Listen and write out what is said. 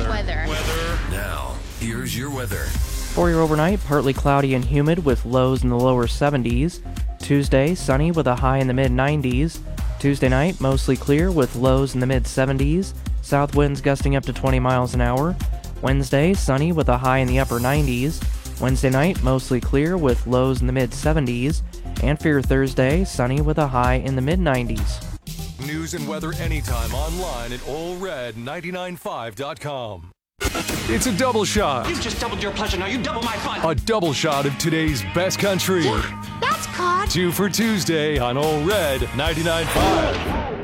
Weather. Now, here's your weather. For your overnight, partly cloudy and humid with lows in the lower 70s. Tuesday, sunny with a high in the mid-90s. Tuesday night, mostly clear with lows in the mid-70s. South winds gusting up to 20 miles an hour. Wednesday, sunny with a high in the upper 90s. Wednesday night, mostly clear with lows in the mid-70s. And for your Thursday, sunny with a high in the mid-90s. News and weather anytime online at allred995.com. It's a double shot. You've just doubled your pleasure, now you double my fun. A double shot of today's best country. That's caught. 2 for Tuesday on All Red 99.5.